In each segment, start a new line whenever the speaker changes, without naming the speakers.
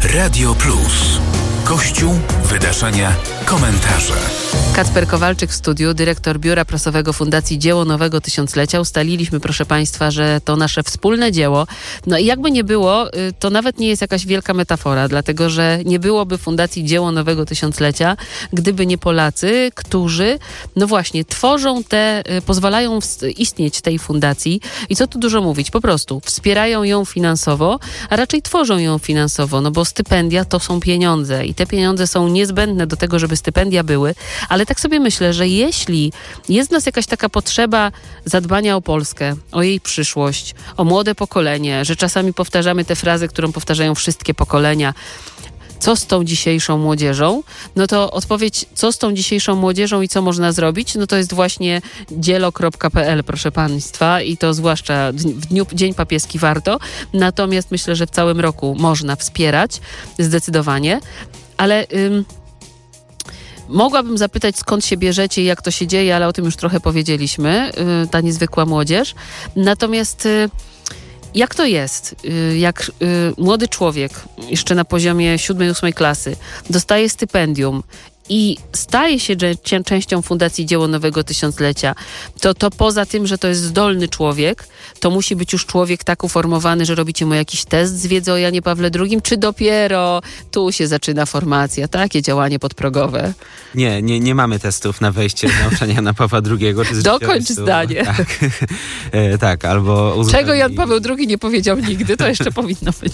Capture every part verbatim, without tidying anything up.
Radio Plus. Kościół, wydarzenia, komentarze.
Kacper Kowalczyk w studiu, dyrektor Biura Prasowego Fundacji Dzieło Nowego Tysiąclecia. Ustaliliśmy, proszę Państwa, że to nasze wspólne dzieło. No i jakby nie było, to nawet nie jest jakaś wielka metafora, dlatego że nie byłoby Fundacji Dzieło Nowego Tysiąclecia, gdyby nie Polacy, którzy, no właśnie, tworzą te, pozwalają istnieć tej fundacji. I co tu dużo mówić, po prostu wspierają ją finansowo, a raczej tworzą ją finansowo, no bo stypendia to są pieniądze i te pieniądze są niezbędne do tego, żeby stypendia były, ale tak sobie myślę, że jeśli jest w nas jakaś taka potrzeba zadbania o Polskę, o jej przyszłość, o młode pokolenie, że czasami powtarzamy tę frazę, którą powtarzają wszystkie pokolenia, co z tą dzisiejszą młodzieżą, no to odpowiedź, co z tą dzisiejszą młodzieżą i co można zrobić, no to jest właśnie dzielo kropka p l, proszę Państwa, i to zwłaszcza w dniu, Dzień Papieski warto, natomiast myślę, że w całym roku można wspierać, zdecydowanie, ale... Ym, Mogłabym zapytać, skąd się bierzecie i jak to się dzieje, ale o tym już trochę powiedzieliśmy, yy, ta niezwykła młodzież. Natomiast yy, jak to jest, yy, jak yy, młody człowiek, jeszcze na poziomie siódmej, ósmej klasy, dostaje stypendium i staje się częścią Fundacji Dzieło Nowego Tysiąclecia, to to poza tym, że to jest zdolny człowiek, to musi być już człowiek tak uformowany, że robicie mu jakiś test z wiedzy o Janie Pawle drugim, czy dopiero tu się zaczyna formacja, takie działanie podprogowe?
Nie, nie, nie mamy testów na wejście z nauczania Jana Pawła drugiego. Czy
Dokończ zdanie.
Tak, e, tak albo... Uzupełni...
Czego Jan Paweł drugi nie powiedział nigdy, to jeszcze powinno być.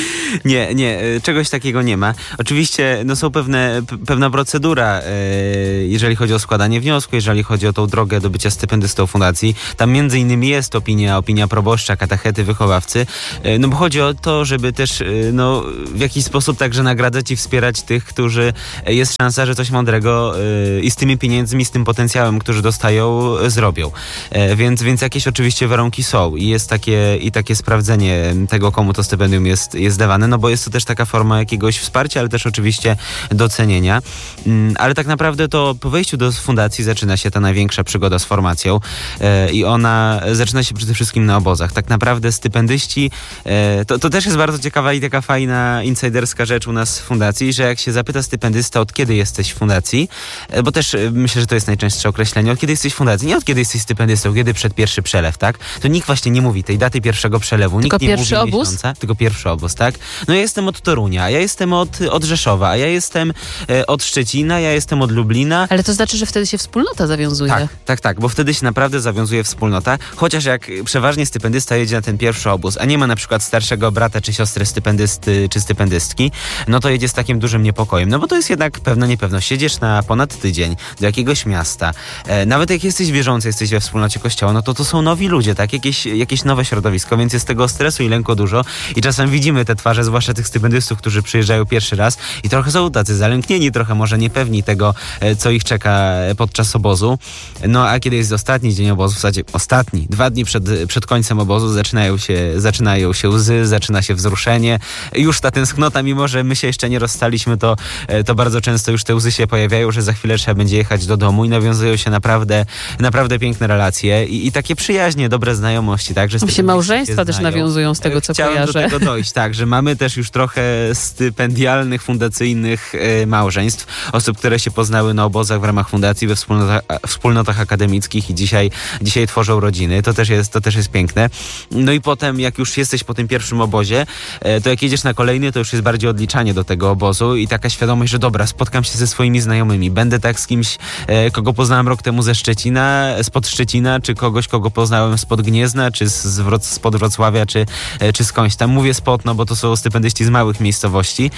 Nie, nie, czegoś takiego nie ma. Oczywiście no, są pewne, p- pewna procedura, e, jeżeli chodzi o składanie wniosku, jeżeli chodzi o tą drogę do bycia stypendystą fundacji. Tam między innymi jest opinia, opinia proboszcza, katechety, wychowawcy. E, no bo chodzi o to, żeby też e, no, w jakiś sposób także nagradzać i wspierać tych, którzy e, jest szansa, że coś mądrego e, i z tymi pieniędzmi, z tym potencjałem, który dostają, e, zrobią. E, więc, więc jakieś oczywiście warunki są i jest takie, i takie sprawdzenie tego, komu to stypendium jest, jest dawane, no bo jest to też taka forma jakiegoś wsparcia, ale też oczywiście docenienia. Ale tak naprawdę to po wejściu do fundacji zaczyna się ta największa przygoda z formacją e, i ona zaczyna się przede wszystkim na obozach. Tak naprawdę stypendyści, e, to, to też jest bardzo ciekawa i taka fajna, insiderska rzecz u nas w fundacji, że jak się zapyta stypendysta, od kiedy jesteś w fundacji, e, bo też e, myślę, że to jest najczęstsze określenie, od kiedy jesteś w fundacji, nie od kiedy jesteś stypendystą, kiedy przed pierwszy przelew, tak? To nikt właśnie nie mówi tej daty pierwszego przelewu,
tylko
nikt nie
pierwszy
mówi
obóz?
miesiąca, tylko pierwszy obóz, tak? No ja jestem od Torunia, a ja jestem od, od Rzeszowa, a ja jestem e, od Szczecina, ja jestem od Lublina.
Ale to znaczy, że wtedy się wspólnota zawiązuje.
Tak, tak, tak, bo wtedy się naprawdę zawiązuje wspólnota, chociaż jak przeważnie stypendysta jedzie na ten pierwszy obóz, a nie ma na przykład starszego brata czy siostry stypendysty czy stypendystki, no to jedzie z takim dużym niepokojem, no bo to jest jednak pewna niepewność. Jedziesz na ponad tydzień do jakiegoś miasta, e, nawet jak jesteś wierzący, jesteś we wspólnocie kościoła, no to to są nowi ludzie, tak, jakieś, jakieś nowe środowisko, więc jest tego stresu i lęku dużo i czasem widzimy te twarze, zwłaszcza tych stipendystów, którzy przyjeżdżają pierwszy raz i trochę są tacy zalęknieni, trochę może niepewni tego, co ich czeka podczas obozu. No a kiedy jest ostatni dzień obozu, w zasadzie ostatni, dwa dni przed, przed końcem obozu zaczynają się, zaczynają się łzy, zaczyna się wzruszenie. Już ta tęsknota, mimo że my się jeszcze nie rozstaliśmy, to, to bardzo często już te łzy się pojawiają, że za chwilę trzeba będzie jechać do domu i nawiązują się naprawdę, naprawdę piękne relacje i, i takie przyjaźnie, dobre znajomości. Tak, że
się małżeństwa też nawiązują z tego, co
Chciałem
kojarzę.
do tego dojść, tak, że mamy też już trochę stypendialnych, fundacyjnych e, małżeństw, osób, które się poznały na obozach w ramach fundacji, we wspólnotach, wspólnotach akademickich i dzisiaj, dzisiaj tworzą rodziny. To też jest, to też jest piękne. No i potem, jak już jesteś po tym pierwszym obozie, e, to jak jedziesz na kolejny, to już jest bardziej odliczanie do tego obozu i taka świadomość, że dobra, spotkam się ze swoimi znajomymi, będę tak z kimś, e, kogo poznałem rok temu ze Szczecina, spod Szczecina, czy kogoś, kogo poznałem spod Gniezna, czy z, z Wroc- spod Wrocławia, czy, e, czy skądś tam. Mówię spod, no bo to są stypendyści z małych miejscowości,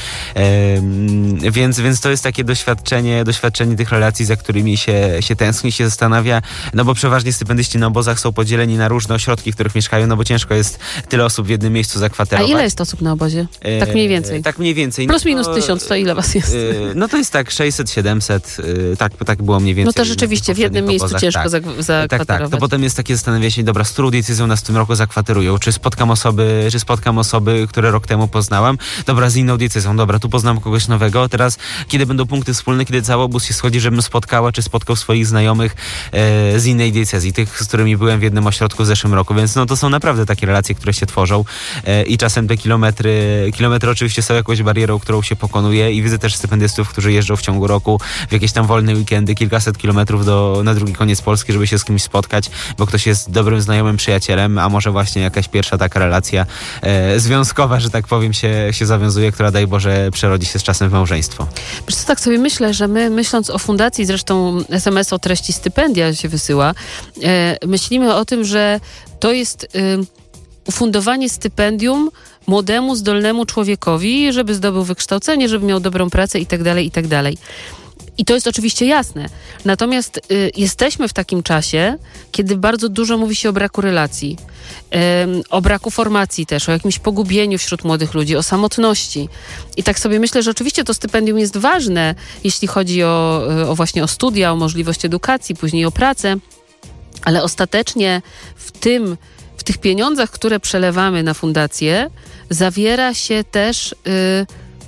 e, więc, więc to jest takie doświadczenie, doświadczenie tych relacji, za którymi się, się tęskni, się zastanawia, no bo przeważnie stypendyści na obozach są podzieleni na różne ośrodki, w których mieszkają, no bo ciężko jest tyle osób w jednym miejscu zakwaterować.
A ile jest osób na obozie? Tak mniej więcej.
E, tak mniej więcej.
Plus
no,
minus tysiąc, to ile was jest?
E, no to jest tak sześćset siedemset, e, tak, tak było mniej więcej.
No to rzeczywiście w jednym miejscu
obozach,
ciężko
tak.
zakwaterować.
Tak, tak. To potem jest takie zastanawianie się, dobra, z którą decyzją nas w tym roku zakwaterują? Czy spotkam osoby, czy spotkam osoby, które rok temu poznałam? Dobra, z inną decyzją. Dobra, tu poznam kogoś nowego. Teraz, kiedy będą punkty wspólny, kiedy cały obóz się schodzi, żebym spotkała, czy spotkał swoich znajomych e, z innej diecezji, tych, z którymi byłem w jednym ośrodku w zeszłym roku, więc no to są naprawdę takie relacje, które się tworzą e, i czasem te kilometry, kilometry oczywiście są jakąś barierą, którą się pokonuje i widzę też stypendystów, którzy jeżdżą w ciągu roku w jakieś tam wolne weekendy, kilkaset kilometrów do, na drugi koniec Polski, żeby się z kimś spotkać, bo ktoś jest dobrym znajomym, przyjacielem, a może właśnie jakaś pierwsza taka relacja e, związkowa, że tak powiem, się, się zawiązuje, która daj Boże przerodzi się z czasem w małżeństwo.
Wiesz co, tak sobie myślę, że my myśląc o fundacji, zresztą es em es o treści stypendia się wysyła, e, myślimy o tym, że to jest e, ufundowanie stypendium młodemu, zdolnemu człowiekowi, żeby zdobył wykształcenie, żeby miał dobrą pracę i tak dalej, i tak dalej. I to jest oczywiście jasne. Natomiast y, jesteśmy w takim czasie, kiedy bardzo dużo mówi się o braku relacji, y, o braku formacji też, o jakimś pogubieniu wśród młodych ludzi, o samotności. I tak sobie myślę, że oczywiście to stypendium jest ważne, jeśli chodzi o, o właśnie o studia, o możliwość edukacji, później o pracę, ale ostatecznie w tym, w tych pieniądzach, które przelewamy na fundację, zawiera się też y,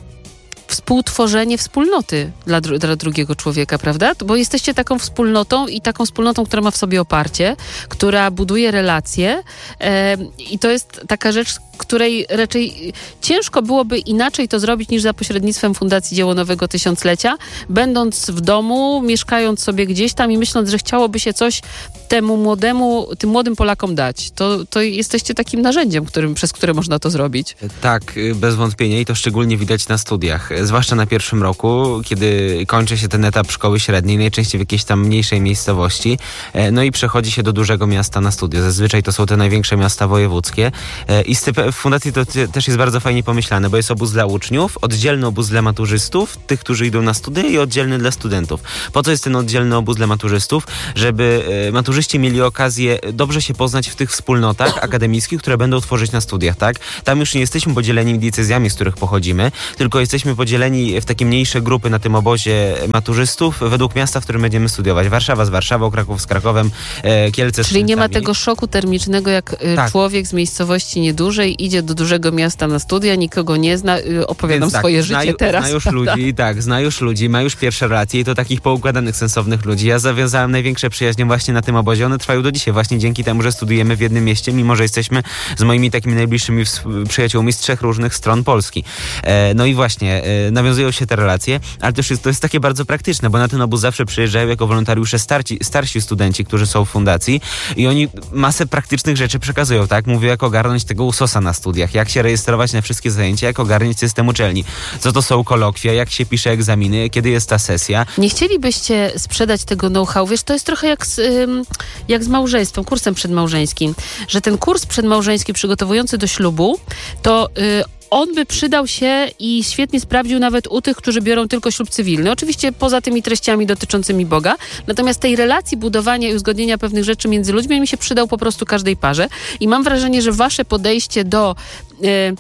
współtworzenie wspólnoty dla, dru- dla drugiego człowieka, prawda? Bo jesteście taką wspólnotą i taką wspólnotą, która ma w sobie oparcie, która buduje relacje e, i to jest taka rzecz, której raczej ciężko byłoby inaczej to zrobić niż za pośrednictwem Fundacji Dzieło Nowego Tysiąclecia, będąc w domu, mieszkając sobie gdzieś tam i myśląc, że chciałoby się coś temu młodemu, tym młodym Polakom dać. To, to jesteście takim narzędziem, którym, przez które można to zrobić.
Tak, bez wątpienia i to szczególnie widać na studiach, zwłaszcza na pierwszym roku, kiedy kończy się ten etap szkoły średniej, najczęściej w jakiejś tam mniejszej miejscowości, no i przechodzi się do dużego miasta na studia. Zazwyczaj to są te największe miasta wojewódzkie i styp- w fundacji to też jest bardzo fajnie pomyślane, bo jest obóz dla uczniów, oddzielny obóz dla maturzystów, tych, którzy idą na studia i oddzielny dla studentów. Po co jest ten oddzielny obóz dla maturzystów? Żeby maturzyści mieli okazję dobrze się poznać w tych wspólnotach akademickich, które będą tworzyć na studiach, tak? Tam już nie jesteśmy podzieleni diecezjami, z których pochodzimy, tylko jesteśmy podzieleni w takie mniejsze grupy na tym obozie maturzystów według miasta, w którym będziemy studiować. Warszawa z Warszawą, Kraków z Krakowem, Kielce z
Czyli nie ma
Kielcami.
tego szoku termicznego, jak tak. człowiek z miejscowości niedużej idzie do dużego miasta na studia, nikogo nie zna, opowiadam
Więc
swoje
tak,
życie
zna,
teraz.
Zna już ludzi, tak, zna już ludzi, ma już pierwsze relacje i to takich poukładanych, sensownych ludzi. Ja zawiązałem największe przyjaźnie właśnie na tym obozie. One trwają do dzisiaj właśnie dzięki temu, że studujemy w jednym mieście, mimo że jesteśmy z moimi takimi najbliższymi przyjaciółmi z trzech różnych stron Polski. E, no i właśnie, e, nawiązują się te relacje, ale też jest, to jest takie bardzo praktyczne, bo na ten obóz zawsze przyjeżdżają jako wolontariusze starci, starsi studenci, którzy są w fundacji i oni masę praktycznych rzeczy przekazują, tak? Mówią, jak ogarnąć tego usosa na studiach, jak się rejestrować na wszystkie zajęcia, jak ogarniać system uczelni, co to są kolokwia, jak się pisze egzaminy, kiedy jest ta sesja.
Nie chcielibyście sprzedać tego know-how? Wiesz, to jest trochę jak z, ym, jak z małżeństwem, kursem przedmałżeńskim, że ten kurs przedmałżeński przygotowujący do ślubu, to y, on by przydał się i świetnie sprawdził nawet u tych, którzy biorą tylko ślub cywilny. Oczywiście poza tymi treściami dotyczącymi Boga. Natomiast tej relacji, budowania i uzgodnienia pewnych rzeczy między ludźmi mi się przydał po prostu każdej parze. I mam wrażenie, że wasze podejście do y,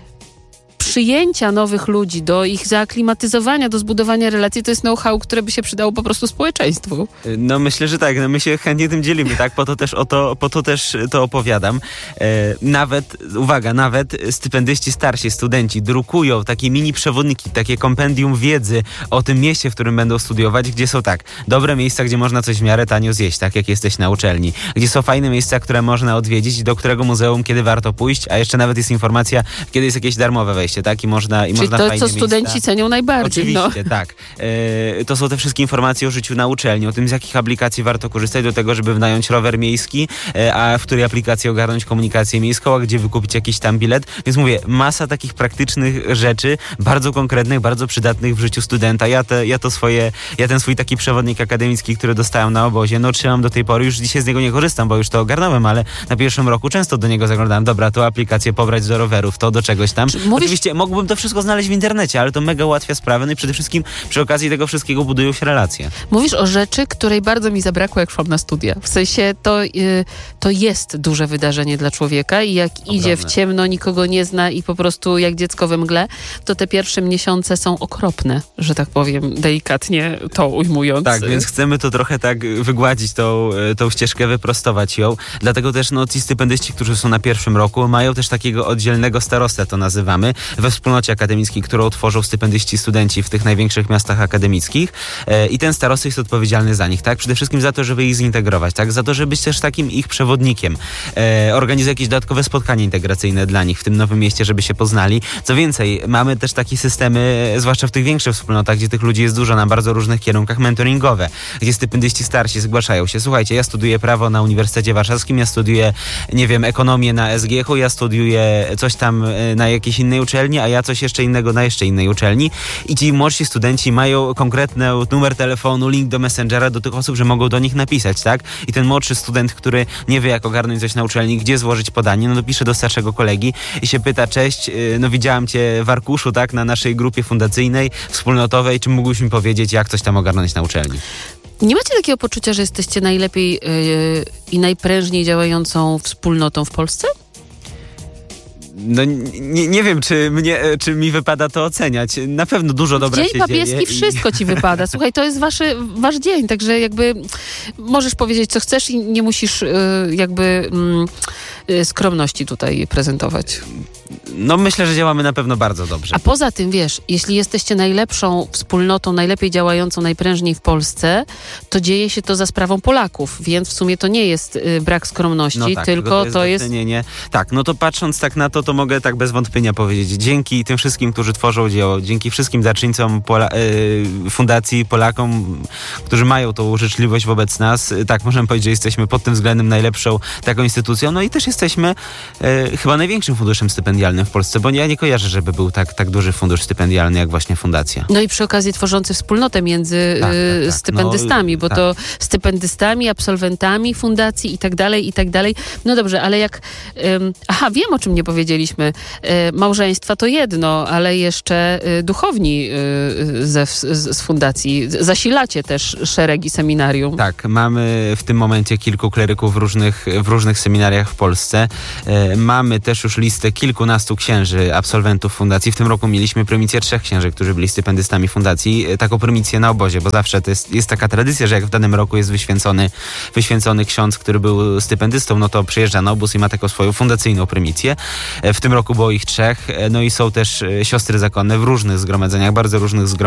przyjęcia nowych ludzi, do ich zaaklimatyzowania, do zbudowania relacji, to jest know-how, które by się przydało po prostu społeczeństwu.
No myślę, że tak. No my się chętnie tym dzielimy, tak? Po to też o to, po to też to opowiadam. E, nawet, uwaga, nawet stypendyści starsi, studenci drukują takie mini przewodniki, takie kompendium wiedzy o tym mieście, w którym będą studiować, gdzie są tak, dobre miejsca, gdzie można coś w miarę tanio zjeść, tak jak jesteś na uczelni. Gdzie są fajne miejsca, które można odwiedzić, do którego muzeum, kiedy warto pójść, a jeszcze nawet jest informacja, kiedy jest jakieś darmowe wejście. Tak, i można, i
Czyli
można
to,
fajne
co studenci
miejsca.
cenią najbardziej.
Oczywiście,
no.
tak. E, to są te wszystkie informacje o życiu na uczelni, o tym, z jakich aplikacji warto korzystać do tego, żeby wynająć rower miejski, e, a w której aplikacji ogarnąć komunikację miejską, a gdzie wykupić jakiś tam bilet. Więc mówię, masa takich praktycznych rzeczy, bardzo konkretnych, bardzo przydatnych w życiu studenta. Ja, te, ja to swoje, ja ten swój taki przewodnik akademicki, który dostałem na obozie, no trzymam do tej pory, już dzisiaj z niego nie korzystam, bo już to ogarnąłem, ale na pierwszym roku często do niego zaglądałem. Dobra, to aplikację pobrać do rowerów, to do czegoś tam.
Mówisz...
Oczywiście mógłbym to wszystko znaleźć w internecie, ale to mega ułatwia sprawę, no i przede wszystkim przy okazji tego wszystkiego budują się relacje.
Mówisz o rzeczy, której bardzo mi zabrakło, jak szłam na studia. W sensie to, y, to jest duże wydarzenie dla człowieka i jak
Ogromne.
Idzie w ciemno, nikogo nie zna i po prostu jak dziecko we mgle, to te pierwsze miesiące są okropne, że tak powiem, delikatnie to ujmując.
Tak, więc chcemy to trochę tak wygładzić, tą, tą ścieżkę, wyprostować ją. Dlatego też no, ci stypendyści, którzy są na pierwszym roku, mają też takiego oddzielnego starostę, to nazywamy. we wspólnocie akademickiej, którą tworzą stypendyści, studenci w tych największych miastach akademickich i ten starosta jest odpowiedzialny za nich, tak? Przede wszystkim za to, żeby ich zintegrować, tak? Za to, żeby być też takim ich przewodnikiem. Organizuje jakieś dodatkowe spotkanie integracyjne dla nich w tym nowym mieście, żeby się poznali. Co więcej, mamy też takie systemy, zwłaszcza w tych większych wspólnotach, gdzie tych ludzi jest dużo na bardzo różnych kierunkach, mentoringowe, gdzie stypendyści starsi zgłaszają się. Słuchajcie, ja studiuję prawo na Uniwersytecie Warszawskim, ja studiuję, nie wiem, ekonomię na S G H u, ja studiuję coś tam na jakiejś innej uczelni, a ja coś jeszcze innego na jeszcze innej uczelni. I ci młodsi studenci mają konkretny numer telefonu, link do Messengera do tych osób, że mogą do nich napisać, tak? I ten młodszy student, który nie wie, jak ogarnąć coś na uczelni, gdzie złożyć podanie, no to pisze do starszego kolegi i się pyta: cześć, no widziałam cię w arkuszu, tak, na naszej grupie fundacyjnej, wspólnotowej, czy mógłbyś mi powiedzieć, jak coś tam ogarnąć na uczelni?
Nie macie takiego poczucia, że jesteście najlepiej yy, i najprężniej działającą wspólnotą w Polsce?
No nie, nie wiem, czy, mnie, czy mi wypada to oceniać. Na pewno dużo dobra się dzieje.
Dzień papieski, wszystko ci wypada. Słuchaj, to jest waszy, wasz dzień, także jakby możesz powiedzieć, co chcesz i nie musisz yy, jakby yy, skromności tutaj prezentować.
No myślę, że działamy na pewno bardzo dobrze.
A poza tym, wiesz, jeśli jesteście najlepszą wspólnotą, najlepiej działającą, najprężniej w Polsce, to dzieje się to za sprawą Polaków, więc w sumie to nie jest y, brak skromności, no tak, tylko to jest... To jest...
Nie. Tak, no to patrząc tak na to, to mogę tak bez wątpienia powiedzieć, dzięki tym wszystkim, którzy tworzą dzieło, dzięki wszystkim darczyńcom Pola- y, Fundacji, Polakom, którzy mają tą życzliwość wobec nas, y, tak, możemy powiedzieć, że jesteśmy pod tym względem najlepszą taką instytucją, no i też jesteśmy y, chyba największym funduszem stypendialnym w Polsce, bo ja nie kojarzę, żeby był tak, tak duży fundusz stypendialny, jak właśnie fundacja.
No i przy okazji tworzący wspólnotę między tak, tak, tak. stypendystami, no, bo tak. to stypendystami, absolwentami fundacji i tak dalej, i tak dalej. No dobrze, ale jak... Um, aha, wiem, o czym nie powiedzieliśmy. E, małżeństwa to jedno, ale jeszcze e, duchowni e, ze, z, z fundacji. Zasilacie też szeregi seminarium.
Tak, mamy w tym momencie kilku kleryków w różnych, w różnych seminariach w Polsce. E, mamy też już listę kilkunastu księży, absolwentów fundacji. W tym roku mieliśmy prymicję trzech księży, którzy byli stypendystami fundacji. Taką prymicję na obozie, bo zawsze to jest, jest taka tradycja, że jak w danym roku jest wyświęcony, wyświęcony ksiądz, który był stypendystą, no to przyjeżdża na obóz i ma taką swoją fundacyjną prymicję. W tym roku było ich trzech, no i są też siostry zakonne w różnych zgromadzeniach, bardzo różnych zgromadzeniach.